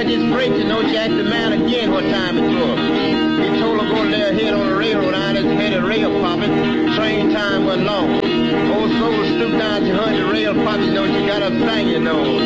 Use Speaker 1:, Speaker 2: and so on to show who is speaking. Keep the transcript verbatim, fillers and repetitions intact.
Speaker 1: this freight, you know, she asked the man again what time it was. He told her go lay her head on the railroad iron as had a rail popping. Train time went long. Old soul stooped down, she heard the rail pop, you know, she got up sang, you know.